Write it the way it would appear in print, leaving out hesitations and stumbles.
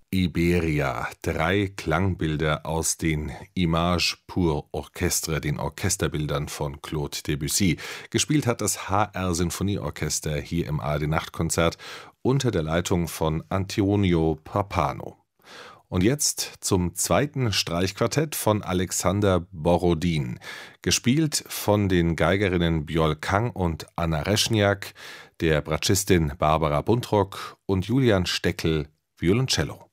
Iberia, 3 Klangbilder aus den Images pour Orchestre, den Orchesterbildern von Claude Debussy. Gespielt hat das HR Sinfonieorchester hier im ARD Nachtkonzert unter der Leitung von Antonio Pappano. Und jetzt zum zweiten Streichquartett von Alexander Borodin, gespielt von den Geigerinnen Bjol Kang und Anna Reschniak, der Bratschistin Barbara Buntrock und Julian Steckel Violoncello.